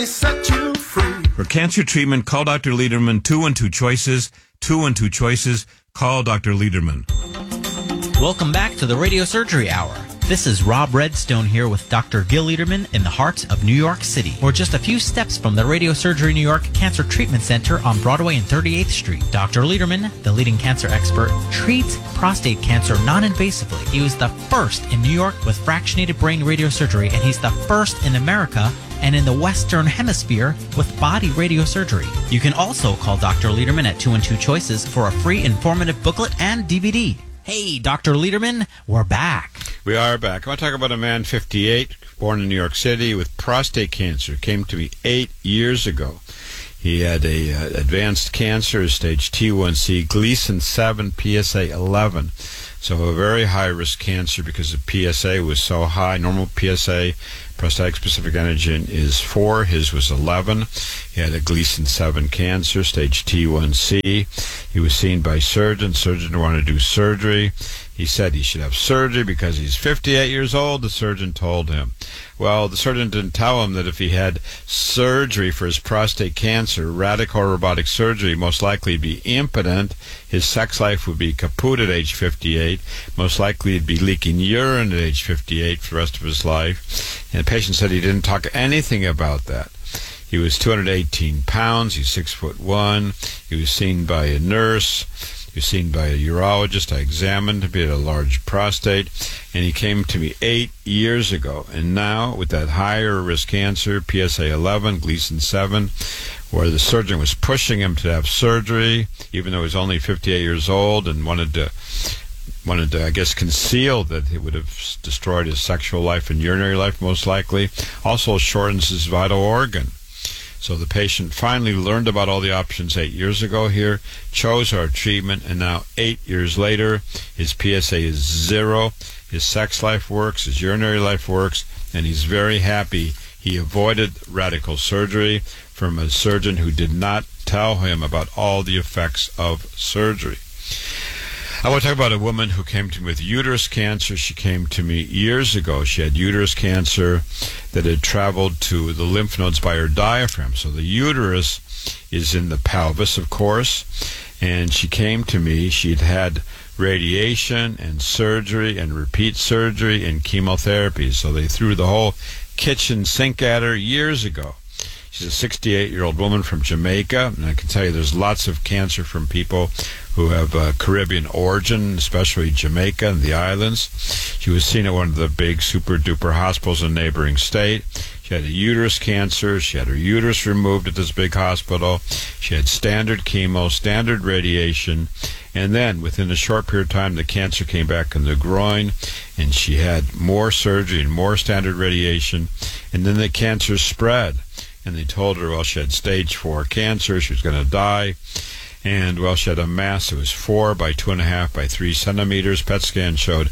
Set you free. For cancer treatment, call Dr. Lederman. 212 Choices. 212 Choices. Call Dr. Lederman. Welcome back to the Radio Surgery Hour. This is Rob Redstone here with Dr. Gil Lederman in the heart of New York City. We're just a few steps from the Radio Surgery New York Cancer Treatment Center on Broadway and 38th Street. Dr. Lederman, the leading cancer expert, treats prostate cancer non-invasively. He was the first in New York with fractionated brain radiosurgery, and he's the first in America and in the Western Hemisphere with body radiosurgery. You can also call Dr. Lederman at 212 Choices for a free informative booklet and DVD. Hey, Dr. Lederman, we're back. We are back. I want to talk about a man, 58, born in New York City with prostate cancer. Came to me 8 years ago. He had a advanced cancer, stage T1C, Gleason 7, PSA 11. So a very high-risk cancer because the PSA was so high. Normal PSA, prostatic-specific antigen, is 4. His was 11. He had a Gleason 7 cancer, stage T1C. He was seen by surgeon. Surgeon wanted to do surgery. He said he should have surgery because he's 58 years old, the surgeon told him. Well, the surgeon didn't tell him that if he had surgery for his prostate cancer, radical robotic surgery, most likely he'd be impotent. His sex life would be kaput at age 58. Most likely he'd be leaking urine at age 58 for the rest of his life. And the patient said he didn't talk anything about that. He was 218 pounds. He's 6'1". He was seen by a nurse. He was seen by a urologist. I examined him. He had a large prostate. And he came to me 8 years ago. And now, with that higher risk cancer, PSA 11, Gleason 7, where the surgeon was pushing him to have surgery, even though he was only 58 years old and wanted to, I guess, conceal that it would have destroyed his sexual life and urinary life, most likely. Also shortens his vital organ. So the patient finally learned about all the options 8 years ago here, chose our treatment, and now 8 years later, his PSA is 0, his sex life works, his urinary life works, and he's very happy he avoided radical surgery from a surgeon who did not tell him about all the effects of surgery. I want to talk about a woman who came to me with uterus cancer. She came to me years ago. She had uterus cancer that had traveled to the lymph nodes by her diaphragm. So the uterus is in the pelvis, of course. And she came to me. She'd had radiation and surgery and repeat surgery and chemotherapy. So they threw the whole kitchen sink at her years ago. She's a 68-year-old woman from Jamaica, and I can tell you there's lots of cancer from people who have Caribbean origin, especially Jamaica and the islands. She was seen at one of the big super-duper hospitals in a neighboring state. She had a uterus cancer. She had her uterus removed at this big hospital. She had standard chemo, standard radiation, and then within a short period of time, the cancer came back in the groin, and she had more surgery and more standard radiation, and then the cancer spread. And they told her, well, she had stage 4 cancer, she was going to die, and, well, she had a mass that was 4 by 2.5 by 3 centimeters. PET scan showed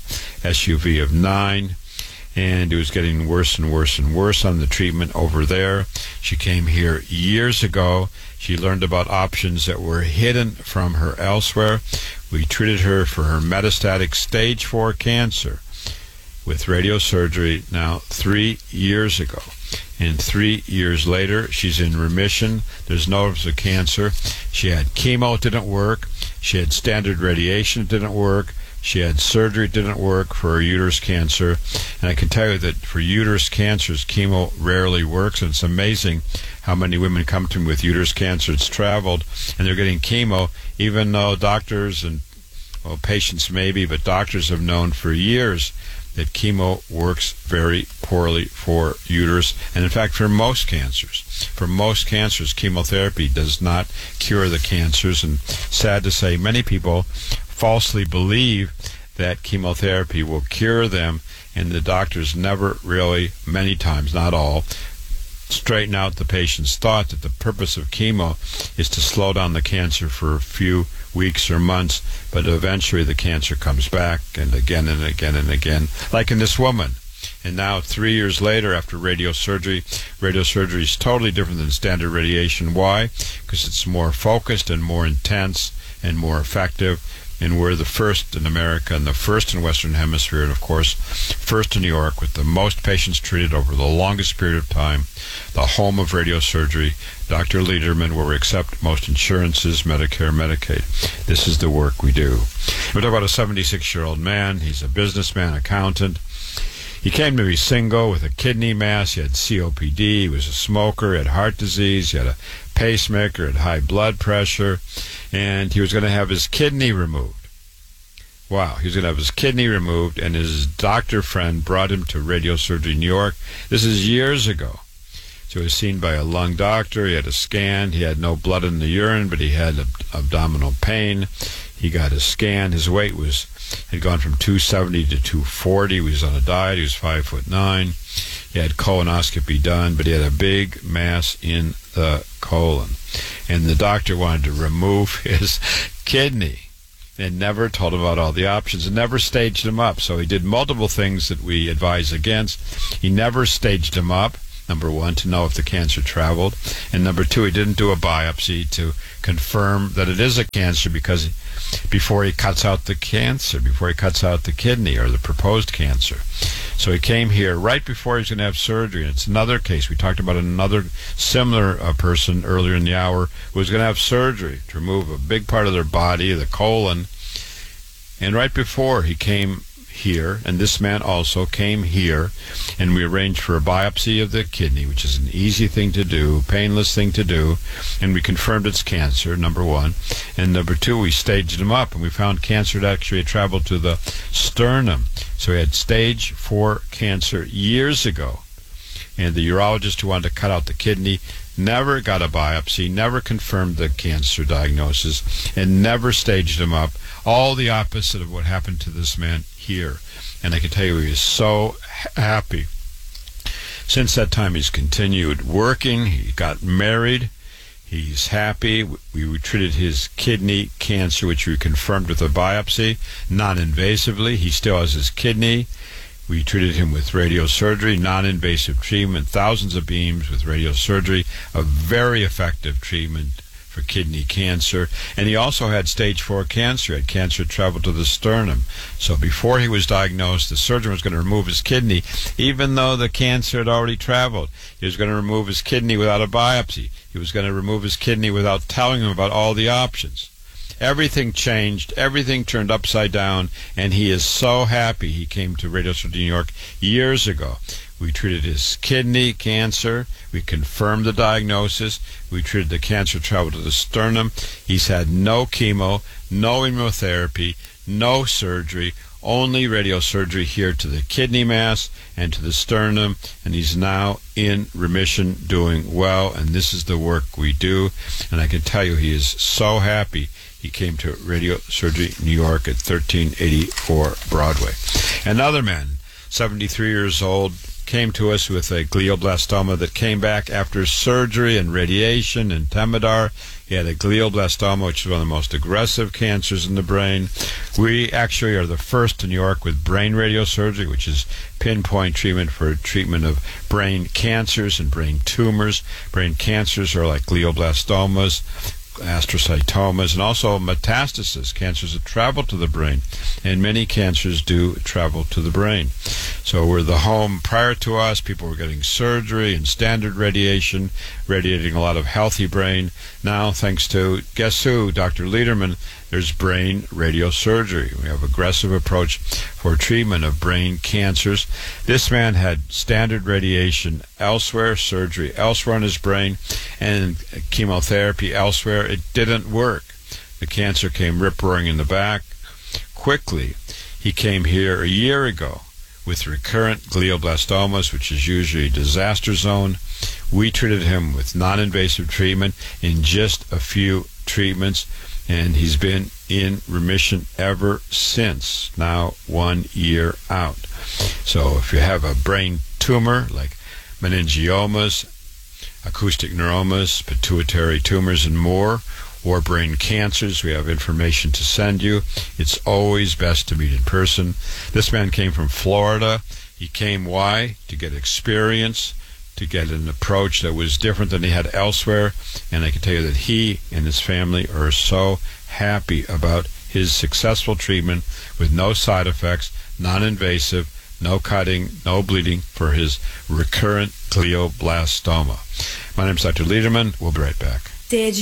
SUV of 9, and it was getting worse and worse and worse on the treatment over there. She came here years ago. She learned about options that were hidden from her elsewhere. We treated her for her metastatic stage 4 cancer with radiosurgery now 3 years ago. And 3 years later, she's in remission. There's no evidence of cancer. She had chemo, it didn't work. She had standard radiation, it didn't work. She had surgery, it didn't work for her uterus cancer. And I can tell you that for uterus cancers, chemo rarely works. And it's amazing how many women come to me with uterus cancer. It's traveled, and they're getting chemo, even though doctors and, well, patients maybe, but doctors have known for years that chemo works very poorly for uterus, and in fact for most cancers. For most cancers, chemotherapy does not cure the cancers, and sad to say, many people falsely believe that chemotherapy will cure them, and the doctors never really, many times, not all, straighten out the patient's thought that the purpose of chemo is to slow down the cancer for a few weeks or months, but eventually the cancer comes back, and again and again and again, like in this woman. And now 3 years later, after radiosurgery is totally different than standard radiation. Why? Because it's more focused and more intense and more effective. And we're the first in America and the first in Western Hemisphere, and of course, first in New York with the most patients treated over the longest period of time, the home of radiosurgery, Dr. Lederman, where we accept most insurances, Medicare, Medicaid. This is the work we do. We're talking about a 76-year-old man. He's a businessman, accountant. He came to me single with a kidney mass. He had COPD. He was a smoker. He had heart disease. He had a pacemaker. He had high blood pressure. And he was going to have his kidney removed. Wow. He was going to have his kidney removed, and his doctor friend brought him to Radiosurgery New York. This is years ago. So he was seen by a lung doctor. He had a scan. He had no blood in the urine, but he had abdominal pain. He got a scan. His weight had gone from 270 to 240. He was on a diet. He was 5'9". He had colonoscopy done, but he had a big mass in the colon. And the doctor wanted to remove his kidney and never told him about all the options and never staged him up. So he did multiple things that we advise against. He never staged him up. Number one, to know if the cancer traveled. And number two, he didn't do a biopsy to confirm that it is a cancer before he cuts out the cancer, before he cuts out the kidney or the proposed cancer. So he came here right before he was going to have surgery. And it's another case. We talked about another similar person earlier in the hour who was going to have surgery to remove a big part of their body, the colon. And right before he came here, and this man also came here, and we arranged for a biopsy of the kidney, which is an easy thing to do, painless thing to do, and we confirmed it's cancer, number one. And number two, we staged him up, and we found cancer that actually had traveled to the sternum. So he had stage 4 cancer years ago, and the urologist who wanted to cut out the kidney never got a biopsy, never confirmed the cancer diagnosis, and never staged him up. All the opposite of what happened to this man here. And I can tell you he is so happy. Since that time, he's continued working. He got married. He's happy. We treated his kidney cancer, which we confirmed with a biopsy, non-invasively. He still has his kidney. We treated him with radiosurgery, non-invasive treatment, thousands of beams with radiosurgery, a very effective treatment for kidney cancer. And he also had stage 4 cancer. He had cancer travel to the sternum. So before he was diagnosed, the surgeon was going to remove his kidney, even though the cancer had already traveled. He was going to remove his kidney without a biopsy. He was going to remove his kidney without telling him about all the options. Everything changed. Everything turned upside down, and he is so happy. He came to Radiosurgery New York years ago. We treated his kidney cancer. We confirmed the diagnosis. We treated the cancer travel to the sternum. He's had no chemo, no immunotherapy, no surgery, only radiosurgery here to the kidney mass and to the sternum, and he's now in remission, doing well, and this is the work we do. And I can tell you he is so happy. He came to Radiosurgery New York at 1384 Broadway. Another man, 73 years old, came to us with a glioblastoma that came back after surgery and radiation and Temodar. He had a glioblastoma, which is one of the most aggressive cancers in the brain. We actually are the first in New York with brain radiosurgery, which is pinpoint treatment for treatment of brain cancers and brain tumors. Brain cancers are like glioblastomas, astrocytomas, and also metastasis, cancers that travel to the brain, and many cancers do travel to the brain. So we're the home. Prior to us, people were getting surgery and standard radiation, radiating a lot of healthy brain. Now, thanks to, guess who, Dr. Lederman, there's brain radiosurgery. We have an aggressive approach for treatment of brain cancers. This man had standard radiation elsewhere, surgery elsewhere in his brain, and chemotherapy elsewhere. It didn't work. The cancer came rip-roaring in the back. Quickly, he came here a year ago with recurrent glioblastomas, which is usually a disaster zone. We treated him with non-invasive treatment in just a few treatments, and he's been in remission ever since, now 1 year out. So if you have a brain tumor like meningiomas, acoustic neuromas, pituitary tumors, and more, or brain cancers, we have information to send you. It's always best to meet in person. This man came from Florida. He came, why? To get experience, to get an approach that was different than he had elsewhere. And I can tell you that he and his family are so happy about his successful treatment with no side effects, non-invasive, no cutting, no bleeding for his recurrent glioblastoma. My name is Dr. Lederman. We'll be right back. Did